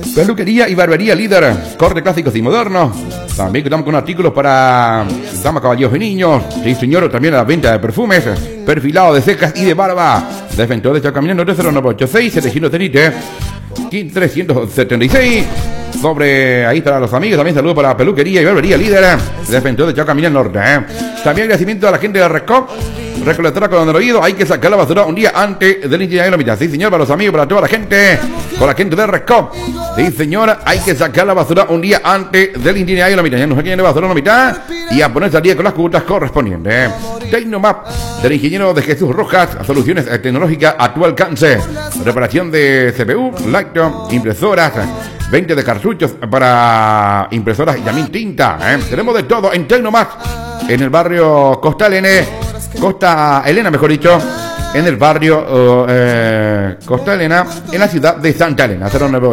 Peluquería y barbería líder, corte clásicos y modernos. También contamos con artículos para damas, caballeros y niños. Sí, señor, también a la venta de perfumes, perfilado de cejas y de barba. Defensor de Chacamino 30986, 700 tenite, 376. Sobre ahí estarán los amigos. También saludos para peluquería y barbería líder, Defensor de Chacamino Norte. También agradecimiento a la gente de Rescop, recolectora con el oído. Hay que sacar la basura un día antes del itinerario de la mitad. Sí, señor, para los amigos, para toda la gente, con la gente de Rescop. Sí, señora, hay que sacar la basura un día antes del itinerario de la mitad. Ya no se quiere basura en la mitad y a ponerse al día con las cuotas correspondientes. Tecnomap, del ingeniero de Jesús Rojas, soluciones tecnológicas a tu alcance. Reparación de CPU, lácteo, impresoras, 20 de cartuchos para impresoras y también tinta. Tenemos de todo en Tecnomap, en el barrio Costa Elena, mejor dicho, en el barrio Costa Elena, en la ciudad de Santa Elena.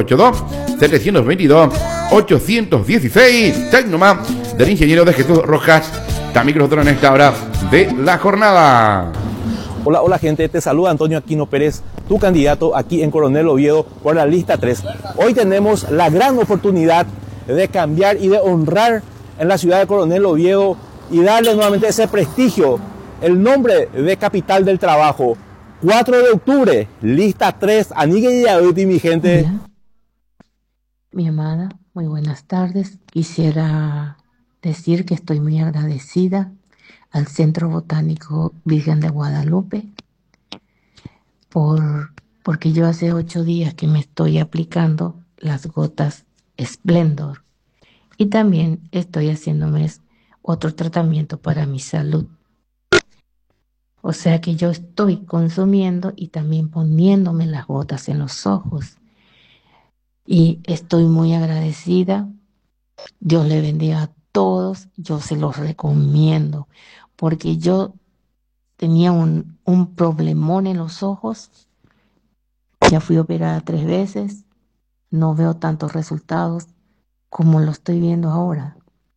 0982-722-816. Tecnomap, del ingeniero de Jesús Rojas. También que nosotros en esta hora de la jornada. Hola gente, te saluda Antonio Aquino Pérez, tu candidato aquí en Coronel Oviedo por la lista 3. Hoy tenemos la gran oportunidad de cambiar y de honrar en la ciudad de Coronel Oviedo y darle nuevamente ese prestigio, el nombre de capital del trabajo. 4 de octubre, lista 3, Anigue y Yaduti, mi gente. Hola, mi amada, muy buenas tardes. Quisiera decir que estoy muy agradecida al Centro Botánico Virgen de Guadalupe porque yo hace 8 días que me estoy aplicando las gotas Splendor y también estoy haciéndome otro tratamiento para mi salud. O sea que yo estoy consumiendo y también poniéndome las gotas en los ojos y estoy muy agradecida. Dios le bendiga a todos, yo se los recomiendo porque yo tenía un problemón en los ojos, ya fui operada 3 veces, no veo tantos resultados como lo estoy viendo ahora.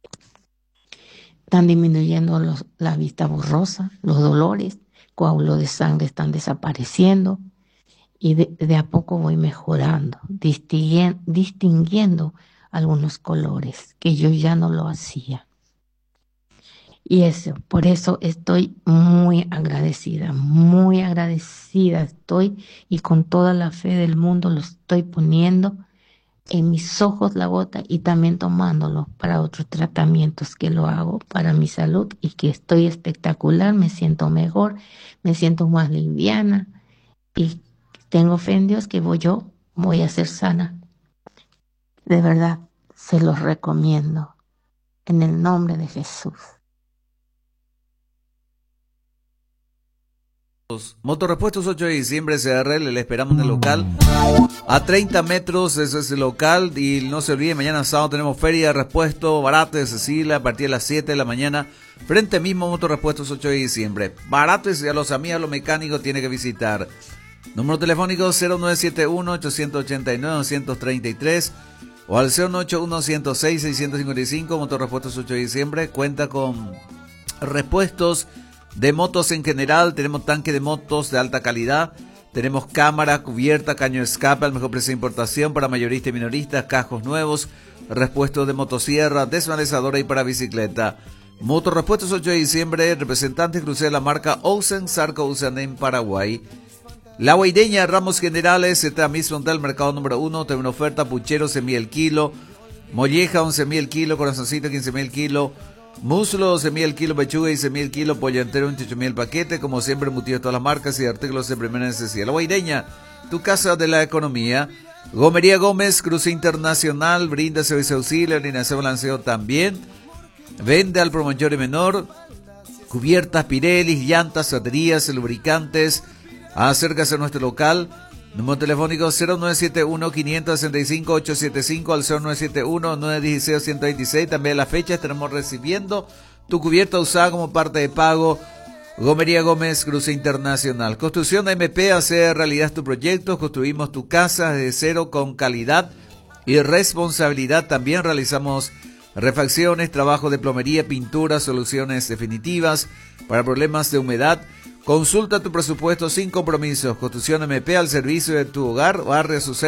Están disminuyendo la vista borrosa, los dolores, coágulos de sangre están desapareciendo y de a poco voy mejorando, distinguiendo algunos colores que yo ya no lo hacía. Y por eso estoy muy agradecida estoy y con toda la fe del mundo lo estoy poniendo en mis ojos la gota y también tomándolo para otros tratamientos que lo hago para mi salud y que estoy espectacular, me siento mejor, me siento más liviana y tengo fe en Dios que voy a ser sana. De verdad, se los recomiendo en el nombre de Jesús. Motorrepuestos 8 de diciembre CRL, le esperamos en el local a 30 metros, ese es el local. Y no se olvide, mañana sábado tenemos feria de repuesto barato de Cecilia a partir de las 7 de la mañana, frente mismo Motorrepuestos 8 de diciembre. Barato, y a los amigos, a los mecánicos tiene que visitar. Número telefónico 0971-889-933 o al 081-106-655. Motorrepuestos 8 de diciembre cuenta con repuestos de motos en general. Tenemos tanque de motos de alta calidad, tenemos cámara, cubierta, caño de escape al mejor precio de importación para mayoristas y minoristas, cascos nuevos, repuestos de motosierra, desmalezadora y para bicicleta. Motorrepuestos 8 de diciembre, representante crucero de la marca Osen, Sarco Usan en Paraguay. La Guaireña, Ramos Generales, está mismo del mercado número 1, tiene una oferta: puchero 11.000 el kilo, molleja 11.000 el kilo, corazoncito 15.000 el kilo, muslo 12.000 el kilo, pechuga 16.000 el kilo, pollo entero 28.000 el paquete, como siempre embutidos de todas las marcas y artículos de primera necesidad. La Guaireña, tu casa de la economía. Gomería Gómez, cruce internacional, brinda servicio de auxilio, alineación balanceo también. Vende al por mayor y menor, cubiertas Pirelli, llantas, baterías, lubricantes. Acércase a nuestro local. Número telefónico 0971-565-875 al 0971-916-126. También la fecha estaremos recibiendo tu cubierta usada como parte de pago. Gomería Gómez, cruce internacional. Construcción MP, hacer realidad tu proyecto. Construimos tu casa desde cero con calidad y responsabilidad. También realizamos refacciones, trabajo de plomería, pintura, soluciones definitivas para problemas de humedad. Consulta tu presupuesto sin compromisos. Construcción MP al servicio de tu hogar, barrio su